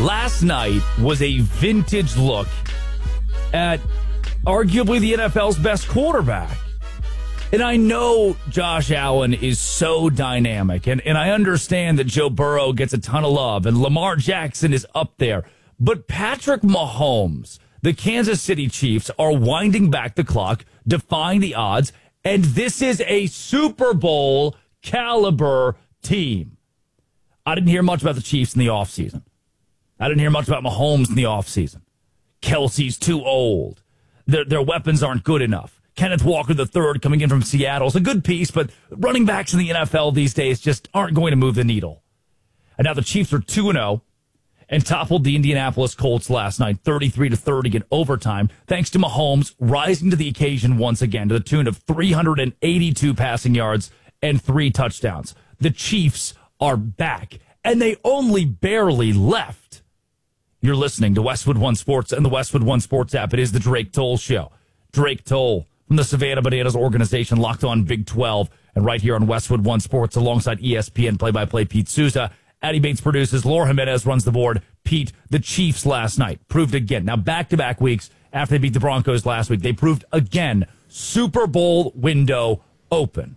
Last night was a vintage look at arguably the NFL's best quarterback. And I know Josh Allen is so dynamic, and I understand that Joe Burrow gets a ton of love, and Lamar Jackson is up there. But Patrick Mahomes, the Kansas City Chiefs, are winding back the clock, defying the odds, and this is a Super Bowl caliber team. I didn't hear much about the Chiefs in the offseason. I didn't hear much about Mahomes in the offseason. Kelsey's too old. Their weapons aren't good enough. Kenneth Walker III coming in from Seattle is a good piece, but running backs in the NFL these days just aren't going to move the needle. And now the Chiefs are 2-0 and toppled the Indianapolis Colts last night, 33-30 in overtime, thanks to Mahomes rising to the occasion once again to the tune of 382 passing yards and 3 touchdowns. The Chiefs are back, and they only barely left. You're listening to Westwood One Sports and the Westwood One Sports app. It is the Drake Toll Show. Drake Toll from the Savannah Bananas organization, locked on Big 12, and right here on Westwood One Sports alongside ESPN play-by-play Pete Souza. Addie Bates produces. Laura Jimenez runs the board. Pete, the Chiefs last night proved again. Now, back-to-back weeks after they beat the Broncos last week, they proved again Super Bowl window open.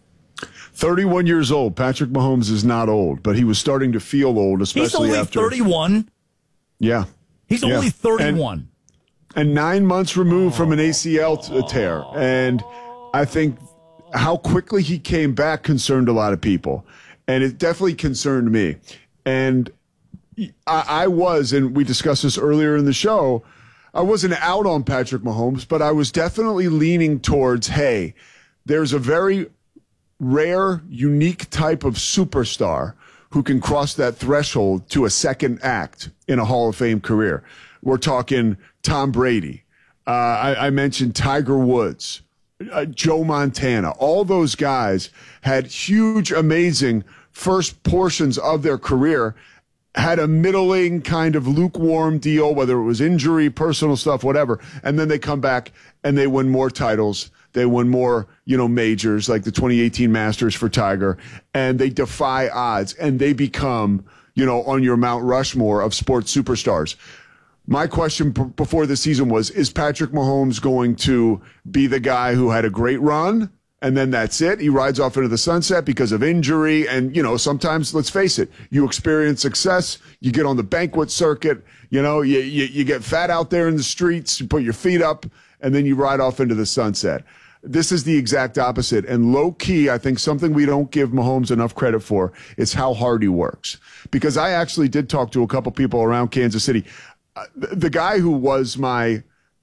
31 years old. Patrick Mahomes is not old, but he was starting to feel old, especially after. He's only 31? Yeah. He's only 31. And 9 months removed from an ACL tear. And I think how quickly he came back concerned a lot of people. And it definitely concerned me. And I was, and we discussed this earlier in the show, I wasn't out on Patrick Mahomes, but I was definitely leaning towards, hey, there's a very rare, unique type of superstar who can cross that threshold to a second act in a Hall of Fame career. We're talking Tom Brady. I mentioned Tiger Woods, Joe Montana. All those guys had huge, amazing first portions of their career, had a middling kind of lukewarm deal, whether it was injury, personal stuff, whatever. And then they come back and they win more titles. They win more, majors like the 2018 Masters for Tiger, and they defy odds and they become, on your Mount Rushmore of sports superstars. My question before the season was, is Patrick Mahomes going to be the guy who had a great run and then that's it? He rides off into the sunset because of injury. And, sometimes, let's face it, you experience success, you get on the banquet circuit, you get fat out there in the streets, you put your feet up, and then you ride off into the sunset. This is the exact opposite. And low key, I think something we don't give Mahomes enough credit for is how hard he works. Because I actually did talk to a couple people around Kansas City. The guy who was who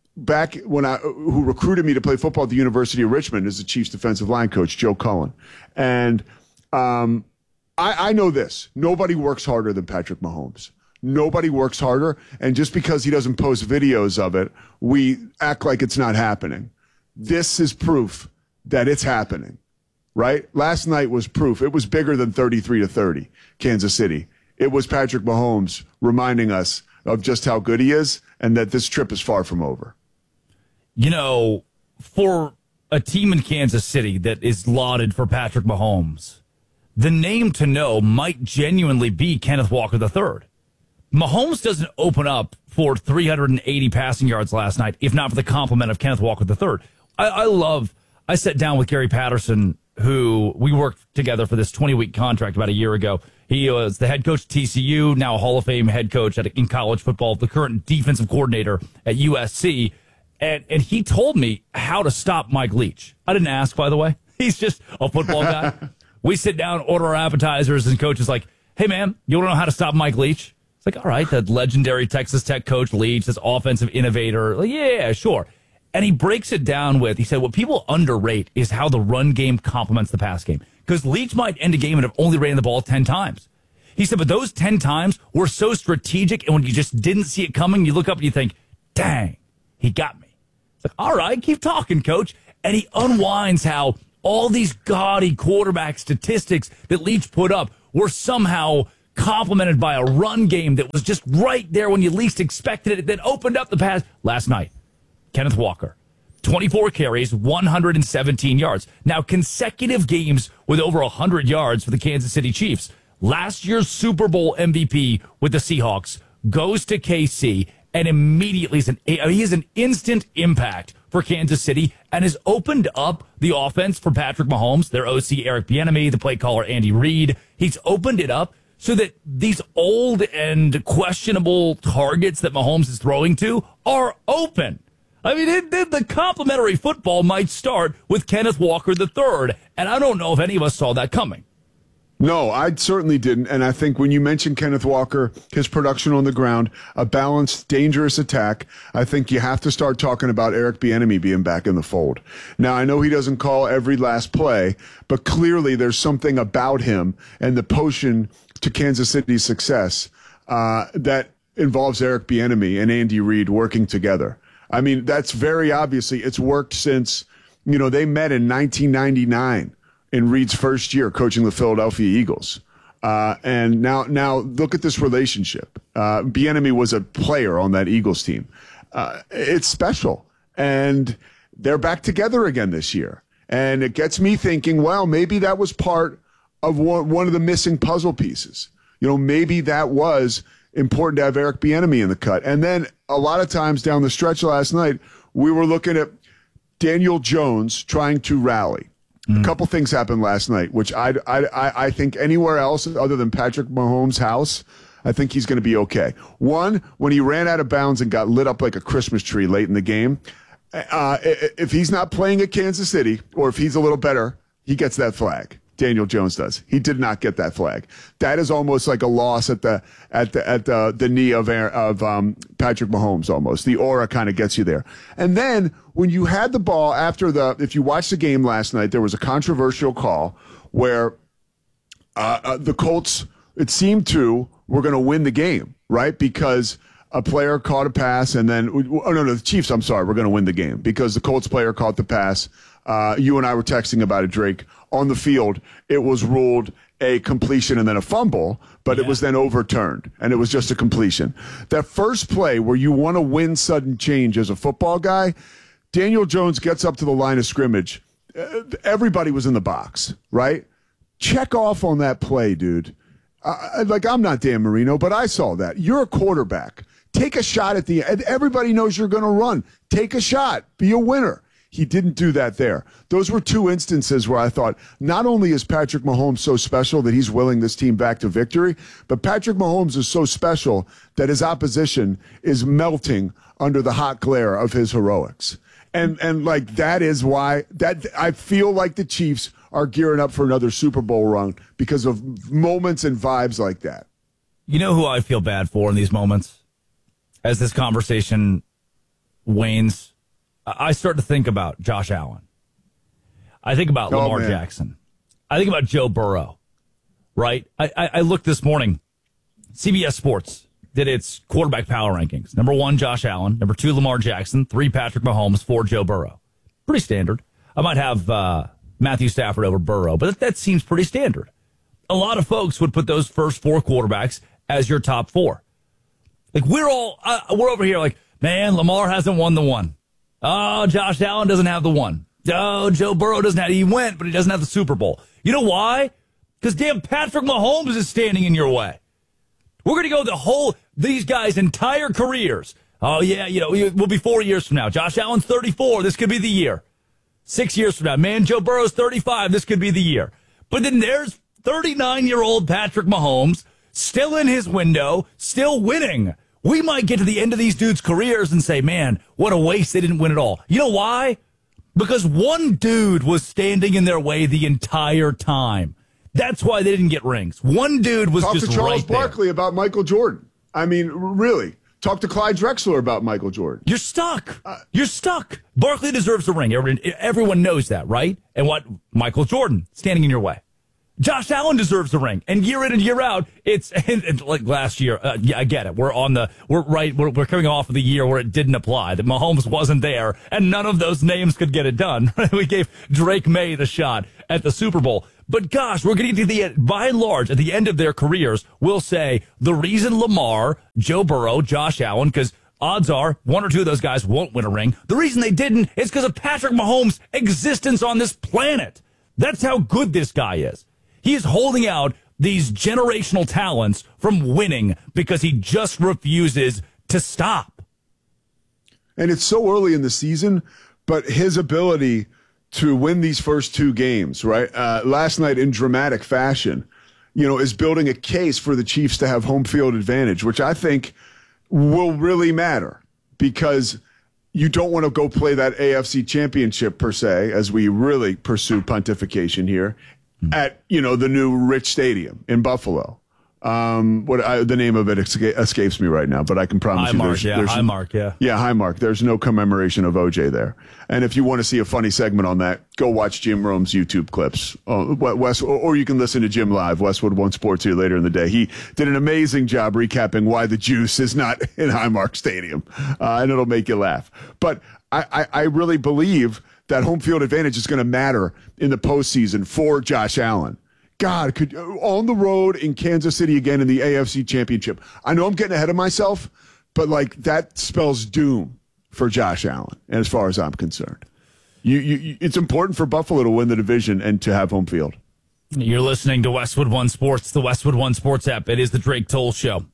recruited me to play football at the University of Richmond is the Chiefs defensive line coach, Joe Cullen. And I know this. Nobody works harder than Patrick Mahomes. Nobody works harder. And just because he doesn't post videos of it, we act like it's not happening. This is proof that it's happening, right? Last night was proof. It was bigger than 33-30, Kansas City. It was Patrick Mahomes reminding us of just how good he is and that this trip is far from over. For a team in Kansas City that is lauded for Patrick Mahomes, the name to know might genuinely be Kenneth Walker III. Mahomes doesn't open up for 380 passing yards last night, if not for the compliment of Kenneth Walker III. I sat down with Gary Patterson, who we worked together for this 20-week contract about a year ago. He was the head coach at TCU, now a Hall of Fame head coach in college football, the current defensive coordinator at USC. And he told me how to stop Mike Leach. I didn't ask, by the way. He's just a football guy. We sit down, order our appetizers, and coach is like, hey, man, you want to know how to stop Mike Leach? It's like, all right, that legendary Texas Tech coach Leach, this offensive innovator. Like, yeah, sure. And he breaks it down he said, what people underrate is how the run game complements the pass game. Because Leach might end a game and have only ran the ball 10 times. He said, but those 10 times were so strategic, and when you just didn't see it coming, you look up and you think, dang, he got me. It's like, all right, keep talking, coach. And he unwinds how all these gaudy quarterback statistics that Leach put up were somehow complemented by a run game that was just right there when you least expected it, that opened up the pass. Last night, Kenneth Walker, 24 carries, 117 yards. Now, consecutive games with over 100 yards for the Kansas City Chiefs. Last year's Super Bowl MVP with the Seahawks goes to KC, and immediately he is an instant impact for Kansas City and has opened up the offense for Patrick Mahomes, their OC Eric Bieniemy, the play caller Andy Reid. He's opened it up so that these old and questionable targets that Mahomes is throwing to are open. I mean, the complimentary football might start with Kenneth Walker III, and I don't know if any of us saw that coming. No, I certainly didn't. And I think when you mention Kenneth Walker, his production on the ground, a balanced, dangerous attack, I think you have to start talking about Eric Bieniemy being back in the fold. Now, I know he doesn't call every last play, but clearly there's something about him and the potion to Kansas City's success that involves Eric Bieniemy and Andy Reid working together. I mean, that's very obviously, it's worked since, they met in 1999. In Reid's first year coaching the Philadelphia Eagles. And now look at this relationship. Bieniemy was a player on that Eagles team. It's special. And they're back together again this year. And it gets me thinking, well, maybe that was part of one of the missing puzzle pieces. Maybe that was important to have Eric Bieniemy in the cut. And then a lot of times down the stretch last night, we were looking at Daniel Jones trying to rally. A couple things happened last night, which I think anywhere else other than Patrick Mahomes' house, I think he's going to be okay. One, when he ran out of bounds and got lit up like a Christmas tree late in the game, if he's not playing at Kansas City, or if he's a little better, he gets that flag. Daniel Jones does. He did not get that flag. That is almost like a loss at the knee of Patrick Mahomes. Almost the aura kind of gets you there. And then when you had the ball if you watched the game last night, there was a controversial call where the Colts, it seemed to, were going to win the game, right? Because a player caught a pass and then, the Chiefs, I'm sorry, were going to win the game because the Colts player caught the pass. You and I were texting about it, Drake. On the field, it was ruled a completion and then a fumble, but it was then overturned, and it was just a completion. That first play where you want to win sudden change as a football guy, Daniel Jones gets up to the line of scrimmage. Everybody was in the box, right? Check off on that play, dude. I'm not Dan Marino, but I saw that. You're a quarterback. Take a shot at the end. Everybody knows you're going to run. Take a shot. Be a winner. He didn't do that there. Those were two instances where I thought, not only is Patrick Mahomes so special that he's willing this team back to victory, but Patrick Mahomes is so special that his opposition is melting under the hot glare of his heroics. And that is why I feel like the Chiefs are gearing up for another Super Bowl run because of moments and vibes like that. You know who I feel bad for in these moments? As this conversation wanes, I start to think about Josh Allen. I think about Lamar Jackson. I think about Joe Burrow, right? I looked this morning. CBS Sports did its quarterback power rankings. Number 1, Josh Allen. Number 2, Lamar Jackson. 3, Patrick Mahomes. 4, Joe Burrow. Pretty standard. I might have Matthew Stafford over Burrow, but that seems pretty standard. A lot of folks would put those first 4 quarterbacks as your top 4. Like we're over here like, man, Lamar hasn't won the one. Oh, Josh Allen doesn't have the one. Oh, Joe Burrow doesn't have. He went, but he doesn't have the Super Bowl. You know why? Because damn Patrick Mahomes is standing in your way. We're going to go these guys' entire careers. Oh, yeah, we'll be 4 years from now. Josh Allen's 34. This could be the year. 6 years from now. Man, Joe Burrow's 35. This could be the year. But then there's 39-year-old Patrick Mahomes still in his window, still winning. We might get to the end of these dudes' careers and say, man, what a waste they didn't win it all. You know why? Because one dude was standing in their way the entire time. That's why they didn't get rings. One dude was just right there. Talk to Charles Barkley about Michael Jordan. I mean, really. Talk to Clyde Drexler about Michael Jordan. You're stuck. You're stuck. Barkley deserves a ring. Everyone knows that, right? And what? Michael Jordan standing in your way. Josh Allen deserves a ring, and year in and year out, it's like last year. Yeah, I get it. We're coming off of the year where it didn't apply. That Mahomes wasn't there, and none of those names could get it done. We gave Drake May the shot at the Super Bowl, but gosh, we're getting to the end. By and large, at the end of their careers, we'll say the reason Lamar, Joe Burrow, Josh Allen, because odds are one or two of those guys won't win a ring. The reason they didn't is because of Patrick Mahomes' existence on this planet. That's how good this guy is. He is holding out these generational talents from winning because he just refuses to stop. And it's so early in the season, but his ability to win these first two games, right? Last night in dramatic fashion, is building a case for the Chiefs to have home field advantage, which I think will really matter because you don't want to go play that AFC championship per se, as we really pursue pontification here, at, the new Rich Stadium in Buffalo. The name of it escapes me right now, but I can promise you there's Highmark, yeah. Yeah, Highmark. There's no commemoration of OJ there. And if you want to see a funny segment on that, go watch Jim Rome's YouTube clips. Or you can listen to Jim live, Westwood One Sports here later in the day. He did an amazing job recapping why the juice is not in Highmark Stadium, and it'll make you laugh. But I really believe that home field advantage is going to matter in the postseason for Josh Allen. God, on the road in Kansas City again in the AFC Championship. I know I'm getting ahead of myself, but that spells doom for Josh Allen, as far as I'm concerned. It's important for Buffalo to win the division and to have home field. You're listening to Westwood One Sports, the Westwood One Sports app. It is the Drake Toll Show.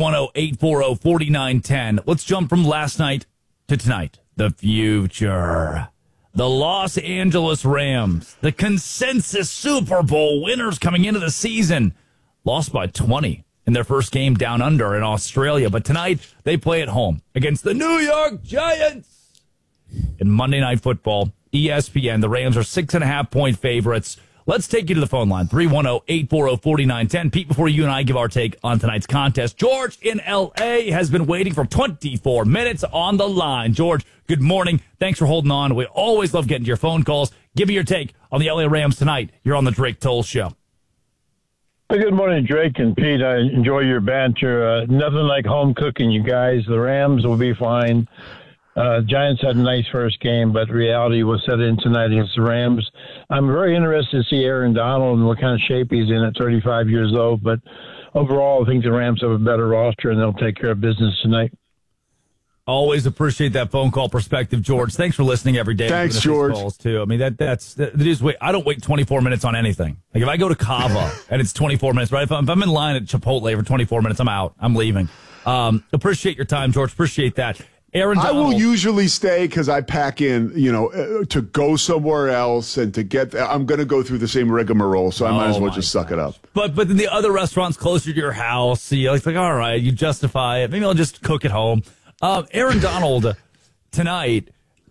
310-840-4910. Let's jump from last night to tonight. The future. The Los Angeles Rams, the consensus Super Bowl winners coming into the season, lost by 20 in their first game down under in Australia. But tonight, they play at home against the New York Giants. In Monday Night Football, ESPN, the Rams are 6.5-point favorites. Let's take you to the phone line, 310-840-4910. Pete, before you and I give our take on tonight's contest, George in L.A. has been waiting for 24 minutes on the line. George, good morning. Thanks for holding on. We always love getting to your phone calls. Give me your take on the L.A. Rams tonight. You're on the Drake Toll Show. Well, good morning, Drake and Pete. I enjoy your banter. Nothing like home cooking, you guys. The Rams will be fine. Giants had a nice first game, but reality will set in tonight against the Rams. I'm very interested to see Aaron Donald and what kind of shape he's in at 35 years old. But overall, I think the Rams have a better roster, and they'll take care of business tonight. Always appreciate that phone call perspective, George. Thanks for listening every day. Thanks, George. Calls too. I mean, that is wait. I don't wait 24 minutes on anything. Like if I go to Cava and it's 24 minutes, right? If I'm in line at Chipotle for 24 minutes, I'm out. I'm leaving. Appreciate your time, George. Appreciate that. Aaron Donald. I will usually stay because I pack in, to go somewhere else and to get there. I'm going to go through the same rigmarole, so I might as well just suck it up. But then the other restaurants closer to your house, so you're like, all right, you justify it. Maybe I'll just cook at home. Aaron Donald tonight.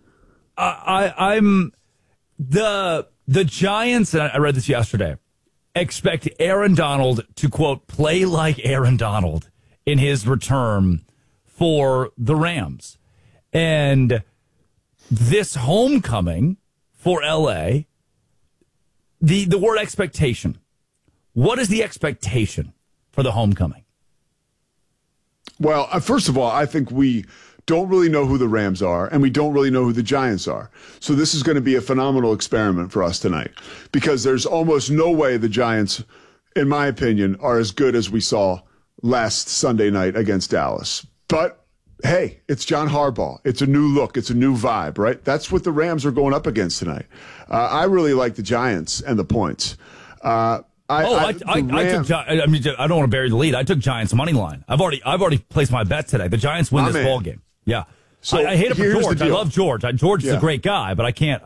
I'm the Giants, and I read this yesterday, expect Aaron Donald to, quote, play like Aaron Donald in his return for the Rams. And this homecoming for LA, the word expectation. What is the expectation for the homecoming? Well, first of all, I think we don't really know who the Rams are, and we don't really know who the Giants are. So this is going to be a phenomenal experiment for us tonight because there's almost no way the Giants, in my opinion, are as good as we saw last Sunday night against Dallas. But, hey, it's John Harbaugh. It's a new look. It's a new vibe, right? That's what the Rams are going up against tonight. I really like the Giants and the points. I took. I mean, I don't want to bury the lead. I took Giants money line. I've already placed my bet today. The Giants win this ball game. Yeah. So I hate it for George. I love George. George is a great guy, but I can't.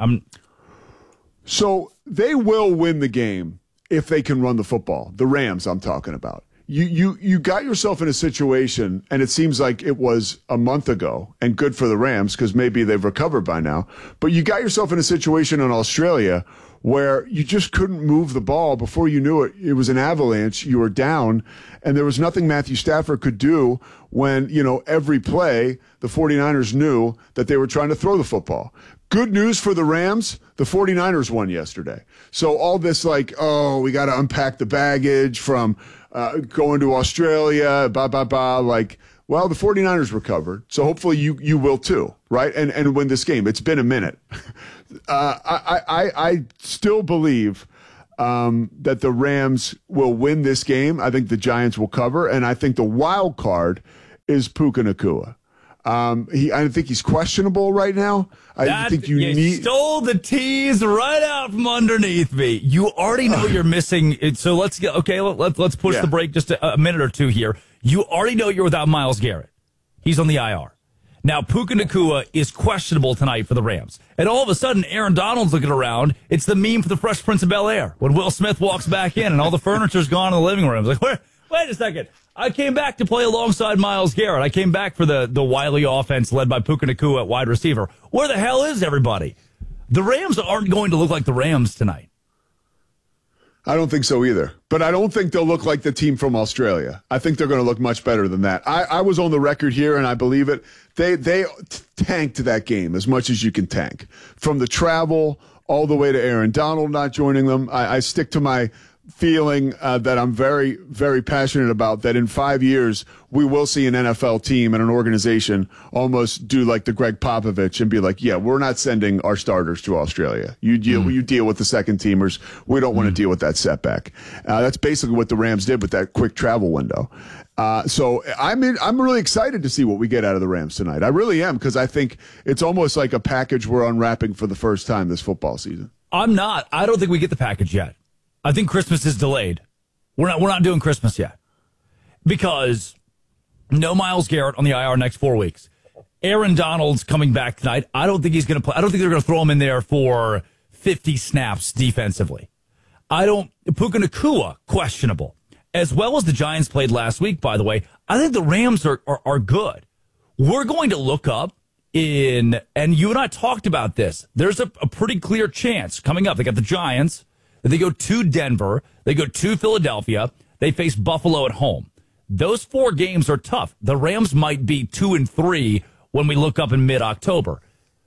So they will win the game if they can run the football. The Rams, I'm talking about. You got yourself in a situation, and it seems like it was a month ago, and good for the Rams because maybe they've recovered by now. But you got yourself in a situation in Australia where you just couldn't move the ball. Before you knew it, it was an avalanche. You were down, and there was nothing Matthew Stafford could do when, every play, the 49ers knew that they were trying to throw the football. Good news for the Rams, the 49ers won yesterday. So all this we got to unpack the baggage from going to Australia, the 49ers recovered. So hopefully you will too, right? And win this game. It's been a minute. I still believe that the Rams will win this game. I think the Giants will cover, and I think the wild card is Puka Nacua. I think he's questionable right now. I think you stole the tease right out from underneath me. You already know you're missing it. So let's push the break just a minute or two here. You already know you're without Myles Garrett. He's on the IR. Now, Puka Nacua is questionable tonight for the Rams. And all of a sudden, Aaron Donald's looking around. It's the meme for the Fresh Prince of Bel-Air when Will Smith walks back in and all the furniture's gone in the living room. It's like, wait a second. I came back to play alongside Myles Garrett. I came back for the Wiley offense led by Puka Nacua at wide receiver. Where the hell is everybody? The Rams aren't going to look like the Rams tonight. I don't think so either. But I don't think they'll look like the team from Australia. I think they're going to look much better than that. I was on the record here, and I believe it. They tanked that game as much as you can tank. From the travel all the way to Aaron Donald not joining them. I stick to my feeling that I'm very, very passionate about, that in 5 years we will see an NFL team and an organization almost do like the Greg Popovich and be like, yeah, we're not sending our starters to Australia. You deal with the second teamers. We don't want to deal with that setback. That's basically what the Rams did with that quick travel window. So I'm really excited to see what we get out of the Rams tonight. I really am, because I think it's almost like a package we're unwrapping for the first time this football season. I'm not. I don't think we get the package yet. I think Christmas is delayed. We're not doing Christmas yet, because no Myles Garrett on the IR next 4 weeks. Aaron Donald's coming back tonight. I don't think he's going to play. I don't think they're going to throw him in there for 50 snaps defensively. Puka Nacua, questionable. As well as the Giants played last week, by the way, I think the Rams are good. We're going to look up and you and I talked about this. There's a pretty clear chance coming up. They got the Giants. They go to Denver. They go to Philadelphia. They face Buffalo at home. Those 4 games are tough. The Rams might be 2-3 when we look up in mid-October.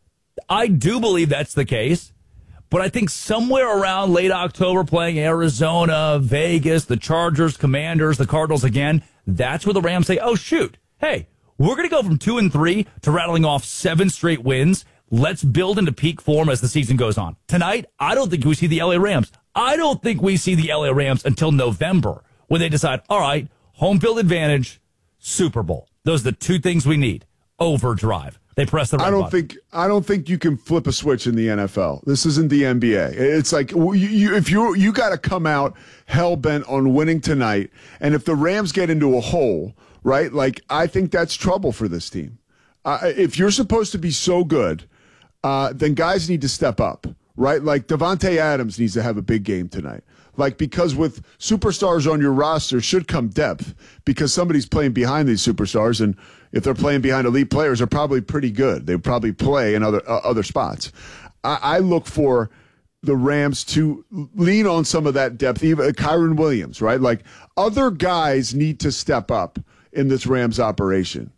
I do believe that's the case, but I think somewhere around late October, playing Arizona, Vegas, the Chargers, Commanders, the Cardinals again, that's where the Rams say, oh, shoot, hey, we're going to go from 2-3 to rattling off 7 straight wins. Let's build into peak form as the season goes on. Tonight, I don't think we see the LA Rams. I don't think we see the LA Rams until November, when they decide, all right, home field advantage, Super Bowl. Those are the 2 things we need. Overdrive. They press the red button. I don't think you can flip a switch in the NFL. This isn't the NBA. It's like you got to come out hell bent on winning tonight. And if the Rams get into a hole, right? Like, I think that's trouble for this team. If you're supposed to be so good, then guys need to step up. Right? Like, Devontae Adams needs to have a big game tonight. Like, because with superstars on your roster should come depth, because somebody's playing behind these superstars, and if they're playing behind elite players, they're probably pretty good. They probably play in other spots. I look for the Rams to lean on some of that depth, even Kyron Williams, right? Like, other guys need to step up in this Rams operation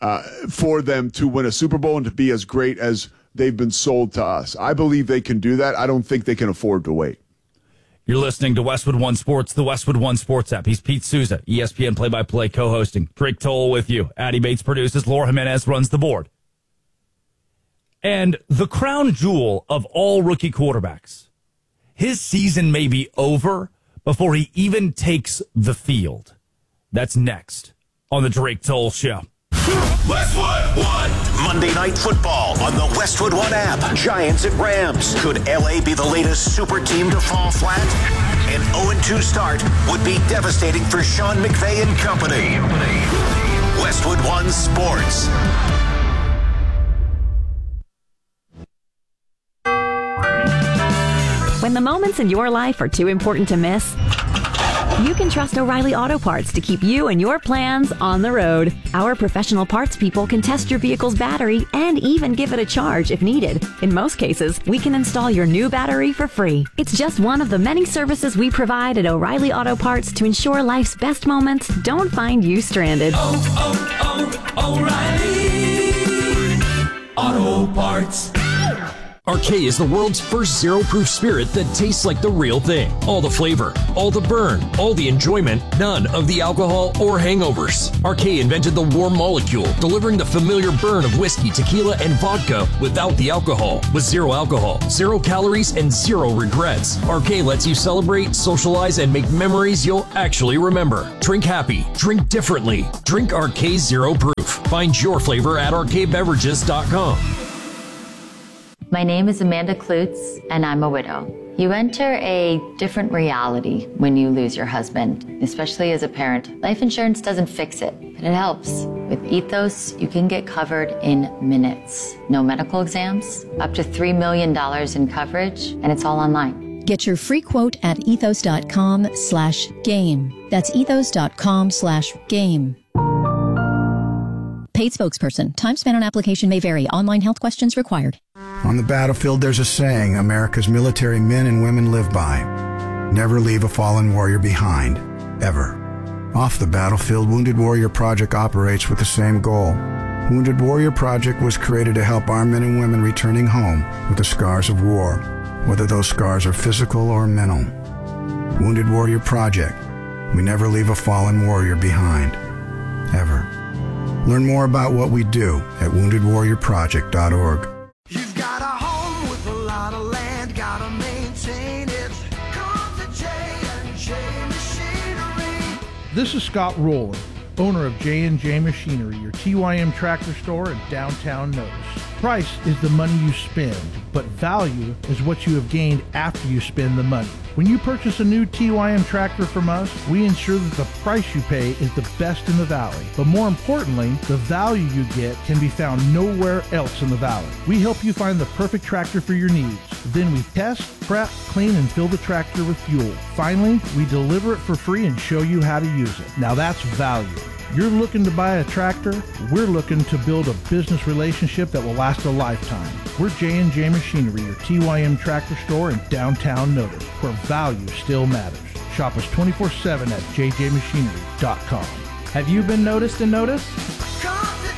for them to win a Super Bowl and to be as great as they've been sold to us. I believe they can do that. I don't think they can afford to wait. You're listening to Westwood One Sports, the Westwood One Sports app. He's Pete Souza, ESPN play-by-play co-hosting. Drake Toll with you. Addie Bates produces. Laura Jimenez runs the board. And the crown jewel of all rookie quarterbacks, his season may be over before he even takes the field. That's next on the Drake Toll Show. Westwood One. Monday Night Football on the Westwood One app. Giants at Rams. Could LA be the latest super team to fall flat? An 0-2 start would be devastating for Sean McVay and company. Westwood One Sports. When the moments in your life are too important to miss, you can trust O'Reilly Auto Parts to keep you and your plans on the road. Our professional parts people can test your vehicle's battery and even give it a charge if needed. In most cases, we can install your new battery for free. It's just one of the many services we provide at O'Reilly Auto Parts to ensure life's best moments don't find you stranded. O'Reilly Auto Parts. Arcade is the world's first zero-proof spirit that tastes like the real thing. All the flavor, all the burn, all the enjoyment, none of the alcohol or hangovers. Arcade invented the warm molecule, delivering the familiar burn of whiskey, tequila, and vodka without the alcohol. With zero alcohol, 0 calories, and 0 regrets. Arcade lets you celebrate, socialize, and make memories you'll actually remember. Drink happy. Drink differently. Drink Arcade Zero Proof. Find your flavor at arcadebeverages.com. My name is Amanda Klutz, and I'm a widow. You enter a different reality when you lose your husband, especially as a parent. Life insurance doesn't fix it, but it helps. With Ethos, you can get covered in minutes. No medical exams, up to $3 million in coverage, and it's all online. Get your free quote at ethos.com/game. That's ethos.com/game. Paid spokesperson. Time spent on application may vary. Online health questions required. On the battlefield, there's a saying America's military men and women live by. Never leave a fallen warrior behind. Ever. Off the battlefield, Wounded Warrior Project operates with the same goal. Wounded Warrior Project was created to help our men and women returning home with the scars of war, whether those scars are physical or mental. Wounded Warrior Project. We never leave a fallen warrior behind. Ever. Learn more about what we do at woundedwarriorproject.org. You've got a home with a lot of land, gotta maintain it. Come to J&J Machinery. This is Scott Rowland, owner of J&J Machinery, your TYM tractor store in downtown Notice. Price is the money you spend, but value is what you have gained after you spend the money. When you purchase a new TYM tractor from us, we ensure that the price you pay is the best in the valley. But more importantly, the value you get can be found nowhere else in the valley. We help you find the perfect tractor for your needs. Then we test, prep, clean, and fill the tractor with fuel. Finally, we deliver it for free and show you how to use it. Now that's value. You're looking to buy a tractor? We're looking to build a business relationship that will last a lifetime. We're J&J Machinery, your TYM tractor store in downtown Notice, where value still matters. Shop us 24/7 at jjmachinery.com. Have you been noticed and noticed? Come to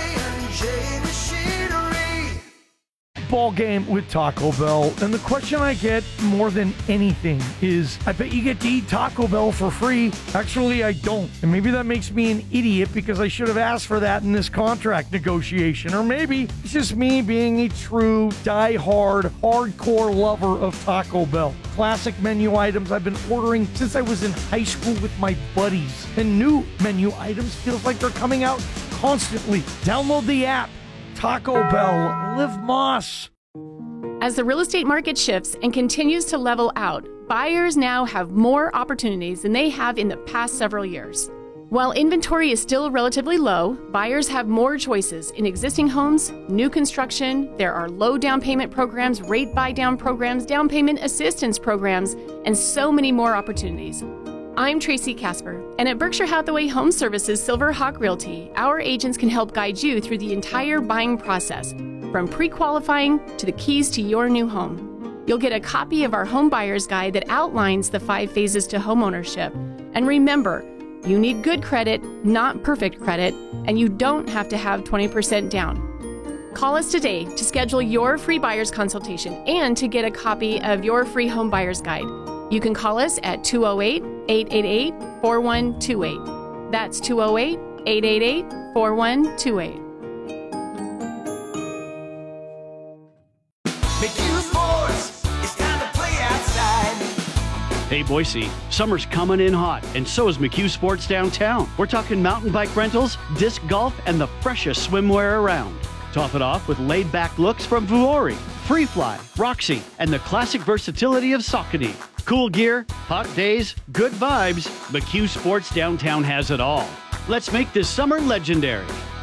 J&J Machinery. Ball game with Taco Bell, and the question I get more than anything is, I bet you get to eat Taco Bell for free. Actually, I don't, and maybe that makes me an idiot because I should have asked for that in this contract negotiation, or maybe it's just me being a true die-hard, hardcore lover of Taco Bell. Classic menu items I've been ordering since I was in high school with my buddies, and new menu items feels like they're coming out constantly. Download the app. Taco Bell, live Moss. As the real estate market shifts and continues to level out, buyers now have more opportunities than they have in the past several years. While inventory is still relatively low, buyers have more choices in existing homes, new construction. There are low down payment programs, rate buy down programs, down payment assistance programs, and so many more opportunities. I'm Tracy Casper, and at Berkshire Hathaway Home Services Silver Hawk Realty, our agents can help guide you through the entire buying process, from pre-qualifying to the keys to your new home. You'll get a copy of our home buyer's guide that outlines the 5 phases to homeownership. And remember, you need good credit, not perfect credit, and you don't have to have 20% down. Call us today to schedule your free buyer's consultation and to get a copy of your free home buyer's guide. You can call us at 208-888-4128. That's 208-888-4128. McHugh Sports, it's time to play outside. Hey Boise, summer's coming in hot, and so is McHugh Sports downtown. We're talking mountain bike rentals, disc golf, and the freshest swimwear around. Top it off with laid-back looks from Vuori, Freefly, Roxy, and the classic versatility of Saucony. Cool gear, hot days, good vibes, McHugh Sports downtown has it all. Let's make this summer legendary.